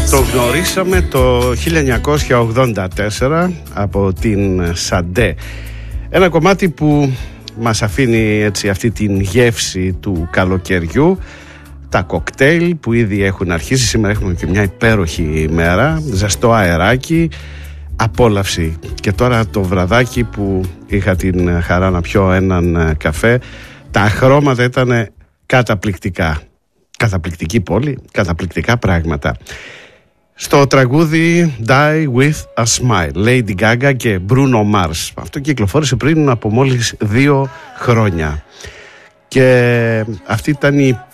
Το γνωρίσαμε το 1984 από την Σαντέ. Ένα κομμάτι που μας αφήνει έτσι αυτή την γεύση του καλοκαιριού. Τα κοκτέιλ που ήδη έχουν αρχίσει. Σήμερα έχουμε και μια υπέροχη ημέρα. Ζεστό αεράκι, απόλαυση. Και τώρα το βραδάκι που είχα την χαρά να πιω έναν καφέ, τα χρώματα ήταν καταπληκτικά. Καταπληκτική πόλη, καταπληκτικά πράγματα. Στο τραγούδι Die With A Smile, Lady Gaga και Bruno Mars. Αυτό κυκλοφόρησε πριν από μόλις 2 χρόνια. Και αυτή ήταν η